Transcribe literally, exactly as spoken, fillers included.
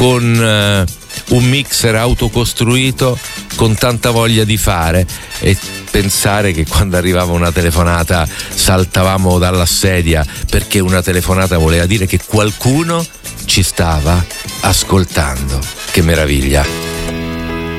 con eh, un mixer autocostruito, con tanta voglia di fare, e pensare che quando arrivava una telefonata saltavamo dalla sedia, perché una telefonata voleva dire che qualcuno ci stava ascoltando. Che meraviglia!